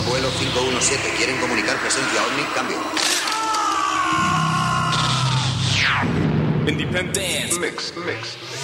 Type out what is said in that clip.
vuelo 517. ¿Quieren comunicar presencia ovni? Cambio. Independence. Mix.